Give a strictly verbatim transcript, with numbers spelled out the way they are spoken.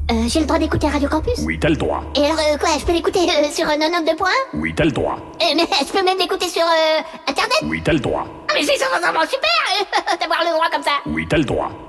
Euh, j'ai le droit d'écouter Radio Campus? Oui, t'as le droit. Et alors, euh, quoi, je peux l'écouter euh, sur euh, quatre-vingt-deux point un? Oui, t'as le droit. Euh, mais je peux même l'écouter sur euh, Internet? Oui, t'as le droit. Ah, mais c'est vraiment super euh, d'avoir le droit comme ça. Oui, t'as le droit.